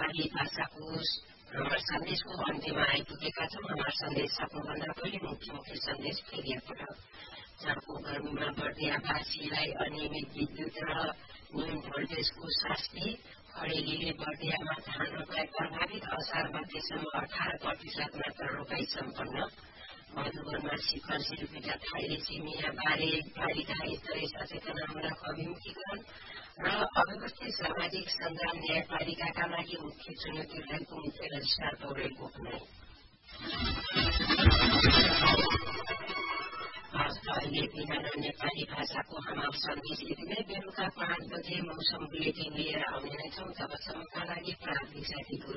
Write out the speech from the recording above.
नेपाली भाषाको सन्देशको अन्त्यमा आइपुगेका छौँ। हाम्रो सन्देश सक्नुभन्दा पहिले मुख्य सन्देश फेरि एकपटक। चर्को गर्मीमा बढ्दै आवासीलाई अनियमित विद्युत र न्यून भोल्टेजको शास्ति। खडेरीले बर्दियामा धान रोपाई प्रभावित। असार मध्यसम्म 18% मात्र रोपाई सम्पन्न। मधुवनमा शिखर शिल्पीका थाइले सिमिया बारे बालिका स्तरीय सचेतनामूलक अभिमुखीकरण र अव्यवस्थित सामाजिक सञ्जाल न्यायपालिकाका लागि मुख्य चुनौती रहेको मुख्य रजिस्ट्रार पौडेलको भनाइ। अहिले बिहान नेपाली भाषाको हाम्रो सन्देश यतिमै। बेलुका 5 बजे मौसम बुलेटिन लिएर आउने नै छौँ। तबसम्मका लागि प्राविधिक साथी